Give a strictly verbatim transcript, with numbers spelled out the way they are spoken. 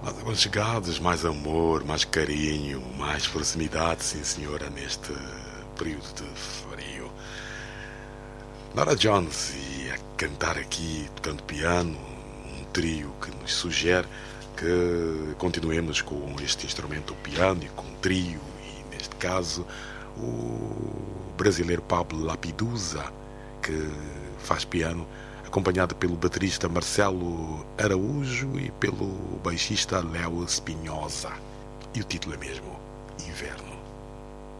Mais aconchegados, mais amor, mais carinho, mais proximidade, sim senhora, neste período de frio. Norah Jones ia cantar aqui, tocando piano, um trio que nos sugere que continuemos com este instrumento, o piano, e com o trio, e neste caso o brasileiro Pablo Lapidusa, que faz piano, acompanhado pelo baterista Marcelo Araújo e pelo baixista Léo Espinhosa. E o título é mesmo Inverno.